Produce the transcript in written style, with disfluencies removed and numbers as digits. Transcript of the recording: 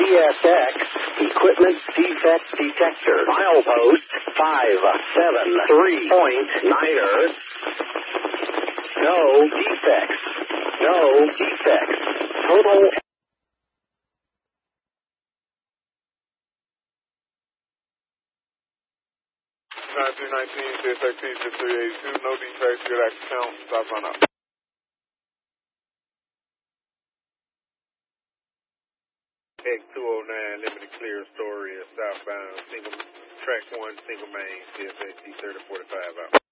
CSX Equipment Defect Detector. Milepost 573.9ers. No defects. No defects. Total. 9219, CSX 6382, no defects, good action count, stop on up. X209, limited clear, Astoria, southbound, track 1, single main, CSX 3045 out.